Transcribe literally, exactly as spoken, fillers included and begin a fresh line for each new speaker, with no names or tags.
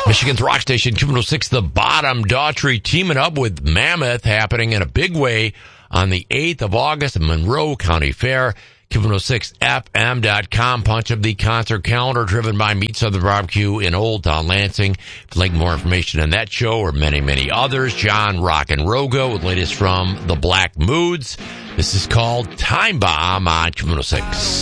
Michigan's Rock Station, Q one oh six, The Bottom. Daughtry teaming up with Mammoth, happening in a big way on the eighth of August at Monroe County Fair. Q one oh six F M dot com. Punch up the concert calendar driven by Meat Southern Barbecue in Old Town Lansing. If you'd like more information on that show or many, many others, John Rock and Rogo with latest from the Black Moods. This is called Time Bomb on Q one oh six.